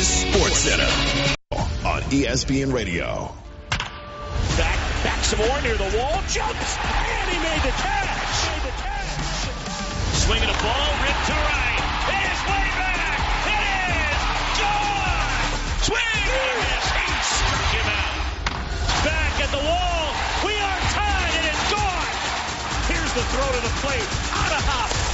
is SportsCenter on ESPN Radio. Back some more near the wall, jumps, and he made the catch. Swinging a ball, ripped to right. It is way back. It is gone. Swing and miss. He struck him out. Back at the wall. We are tied. It is gone. Here's the throw to the plate. Out of hop.